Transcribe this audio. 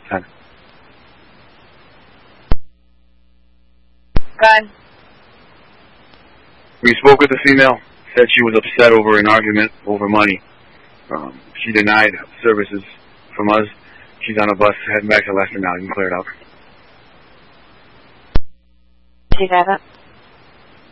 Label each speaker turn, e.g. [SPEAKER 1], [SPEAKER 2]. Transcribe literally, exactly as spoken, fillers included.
[SPEAKER 1] ten.
[SPEAKER 2] Gun.
[SPEAKER 1] We spoke with the female. Said she was upset over an argument over money. Um, she denied services from us. She's on a bus heading back to Leicester now. You can clear it out.
[SPEAKER 2] She got it.